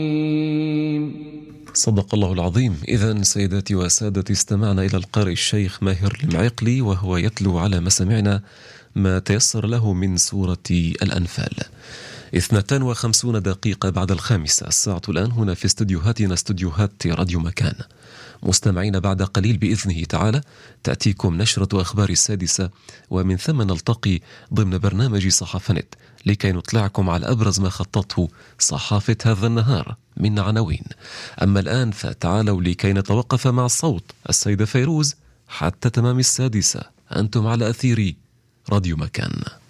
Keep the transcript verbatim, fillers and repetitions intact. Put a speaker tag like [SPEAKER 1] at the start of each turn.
[SPEAKER 1] صدق الله العظيم. إذن سيداتي وسادتي، استمعنا إلى القارئ الشيخ ماهر المعيقلي وهو يتلو على مسامعنا ما تيسر له من سورة الأنفال. اثنتان وخمسون دقيقة بعد الخامسة، الساعة الآن هنا في استديوهاتنا، استديوهات راديو مكان. مستمعين، بعد قليل بإذنه تعالى تأتيكم نشرة أخبار السادسة، ومن ثم نلتقي ضمن برنامج صحافة نت لكي نطلعكم على أبرز ما خطته صحافة هذا النهار من عناوين. أما الآن فتعالوا لكي نتوقف مع الصوت السيدة فيروز حتى تمام السادسة. أنتم على أثير راديو مكان.